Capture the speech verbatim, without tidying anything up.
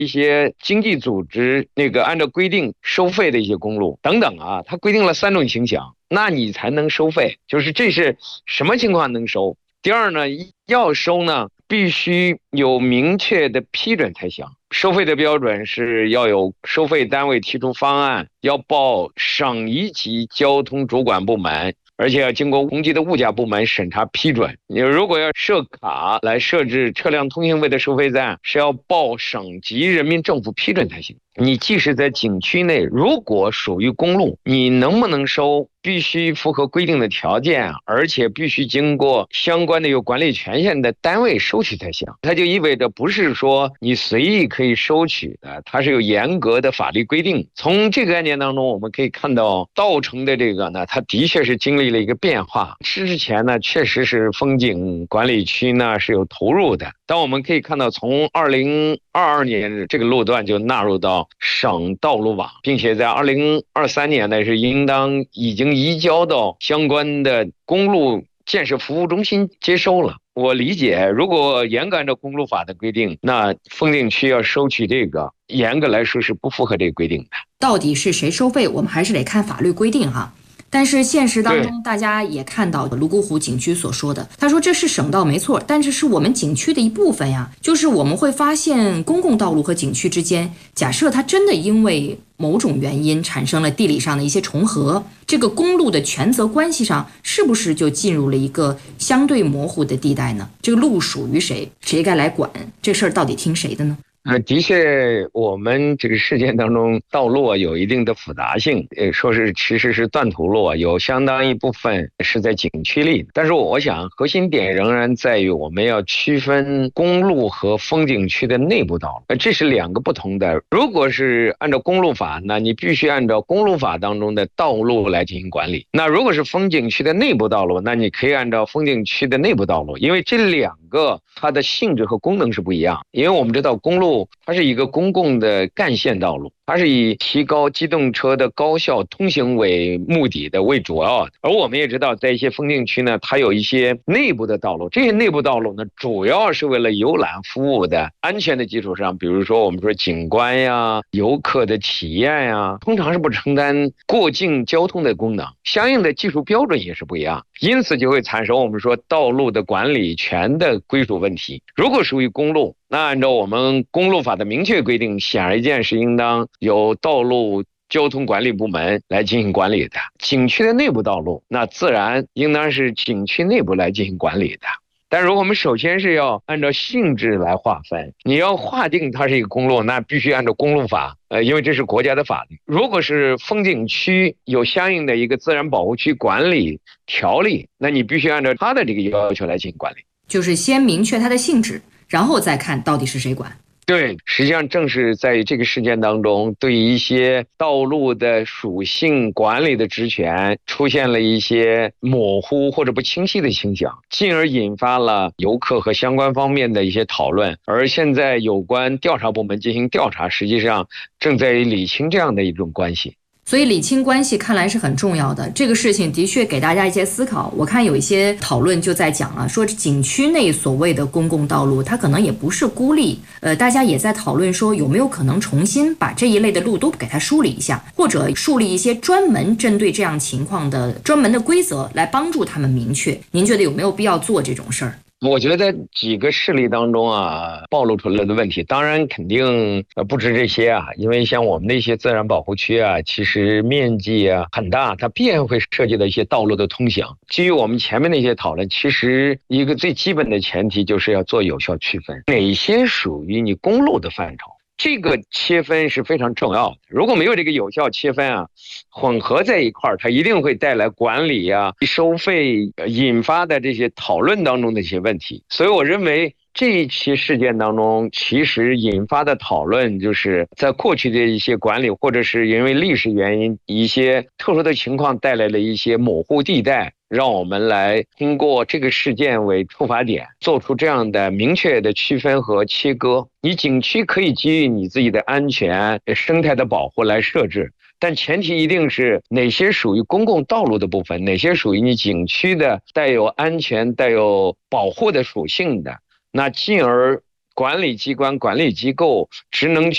一些经济组织那个按照规定收费的一些公路等等啊，它规定了三种情形，那你才能收费，就是这是什么情况能收。第二呢，要收呢必须有明确的批准才行。收费的标准是要有收费单位提出方案，要报省一级交通主管部门，而且要经过同级的物价部门审查批准。你如果要设卡来设置车辆通行费的收费站，是要报省级人民政府批准才行。你即使在景区内，如果属于公路，你能不能收，必须符合规定的条件，而且必须经过相关的有管理权限的单位收取才行。它就意味着不是说你随意可以收取的，它是有严格的法律规定。从这个概念当中，我们可以看到稻城的这个呢，它的确是经历了一个变化。之前呢，确实是风景管理区呢是有投入的，但我们可以看到，从二零二二年这个路段就纳入到省道路网，并且在二零二三年呢是应当已经移交到相关的公路建设服务中心接收了。我理解，如果严格按照公路法的规定，那风景区要收取这个，严格来说是不符合这个规定的。 到底是谁收费，我们还是得看法律规定哈。但是现实当中，大家也看到泸沽湖景区所说的，他说这是省道没错，但是是我们景区的一部分呀。就是我们会发现，公共道路和景区之间，假设它真的因为某种原因产生了地理上的一些重合，这个公路的权责关系上，是不是就进入了一个相对模糊的地带呢？这个路属于谁，谁该来管？这事儿到底听谁的呢？ 呃，的确，我们这个事件当中，道路有一定的复杂性，呃，说是其实是断头路，有相当一部分是在景区里。但是我想，核心点仍然在于我们要区分公路和风景区的内部道路，呃，这是两个不同的。如果是按照公路法，那你必须按照公路法当中的道路来进行管理。那如果是风景区的内部道路，那你可以按照风景区的内部道路，因为这两个它的性质和功能是不一样。因为我们知道公路它是一个公共的干线道路，它是以提高机动车的高效通行为目的的为主要的。而我们也知道，在一些风景区呢，它有一些内部的道路，这些内部道路呢，主要是为了游览服务的安全的基础上，比如说我们说景观呀、游客的体验呀，通常是不承担过境交通的功能，相应的技术标准也是不一样，因此就会产生我们说道路的管理权的归属问题。如果属于公路，那按照我们公路法的明确规定，显而易见是应当由道路交通管理部门来进行管理的。景区的内部道路，那自然应当是景区内部来进行管理的。但如果我们首先是要按照性质来划分，你要划定它是一个公路，那必须按照公路法，呃，因为这是国家的法律。如果是风景区有相应的一个自然保护区管理条例，那你必须按照它的这个要求来进行管理。 就是先明确它的性质，然后再看到底是谁管。 对，实际上正是在这个事件当中，对于一些道路的属性管理的职权出现了一些模糊或者不清晰的倾向，进而引发了游客和相关方面的一些讨论。而现在有关调查部门进行调查，实际上正在理清这样的一种关系。 所以理清关系看来是很重要的，这个事情的确给大家一些思考。我看有一些讨论就在讲了，说景区内所谓的公共道路，它可能也不是孤立，呃，大家也在讨论说有没有可能重新把这一类的路都给它梳理一下，或者树立一些专门针对这样情况的专门的规则，来帮助他们明确。您觉得有没有必要做这种事儿？ 我觉得几个事例当中啊，暴露出来的问题，当然肯定呃不止这些啊，因为像我们的一些自然保护区啊，其实面积啊很大，它必然会涉及到一些道路的通行。基于我们前面的一些讨论，其实一个最基本的前提就是要做有效区分，哪些属于你公路的范畴。这个切分是非常重要的，如果没有这个有效切分啊，混合在一块儿，它一定会带来管理啊、收费引发的这些讨论当中的一些问题。所以我认为这一期事件当中，其实引发的讨论就是在过去的一些管理，或者是因为历史原因一些特殊的情况带来了一些模糊地带，让我们来通过这个事件为出发点，做出这样的明确的区分和切割。你景区可以基于你自己的安全、生态的保护来设置，但前提一定是哪些属于公共道路的部分，哪些属于你景区的带有安全、带有保护的属性的，那进而管理机关、管理机构职能